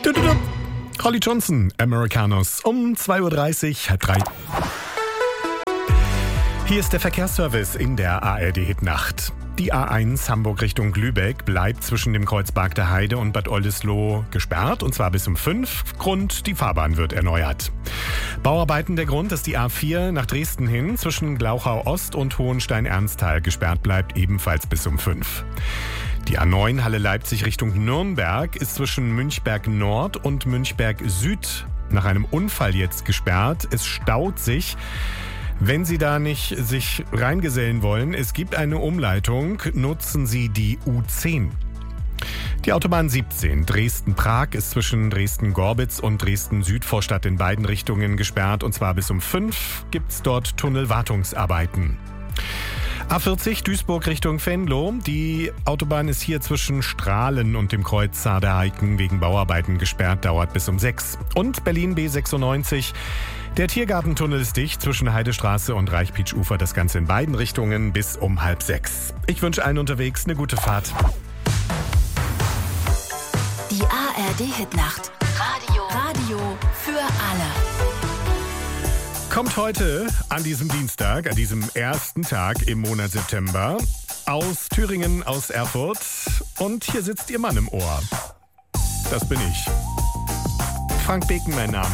Tududup. Holly Johnson, Americanos, um 2.30 Uhr, halb drei. Hier ist der Verkehrsservice in der ARD-Hitnacht. Die A1 Hamburg Richtung Lübeck bleibt zwischen dem Kreuz Bargter Heide und Bad Oldesloe gesperrt, und zwar bis um 5. Grund, die Fahrbahn wird erneuert. Bauarbeiten der Grund, dass die A4 nach Dresden hin zwischen Glauchau Ost und Hohenstein-Ernsthal gesperrt bleibt, ebenfalls bis um 5. Die A9 Halle Leipzig Richtung Nürnberg ist zwischen Münchberg Nord und Münchberg Süd nach einem Unfall jetzt gesperrt. Es staut sich. Wenn Sie da nicht sich reingesellen wollen, es gibt eine Umleitung, nutzen Sie die U10. Die Autobahn 17 Dresden-Prag ist zwischen Dresden-Gorbitz und Dresden-Südvorstadt in beiden Richtungen gesperrt, und zwar bis um 5 gibt's dort Tunnelwartungsarbeiten. A40 Duisburg Richtung Venlo. Die Autobahn ist hier zwischen Strahlen und dem Kreuz Saar-der-Eiken wegen Bauarbeiten gesperrt, dauert bis um 6. Und Berlin B96. Der Tiergartentunnel ist dicht zwischen Heidestraße und Reichpietsch-Ufer. Das Ganze in beiden Richtungen bis um 5:30. Ich wünsche allen unterwegs eine gute Fahrt. Die ARD-Hitnacht. Radio für alle. Kommt heute an diesem Dienstag, an diesem ersten Tag im Monat September, aus Thüringen, aus Erfurt. Und hier sitzt Ihr Mann im Ohr. Das bin ich. Frank Beken, mein Name.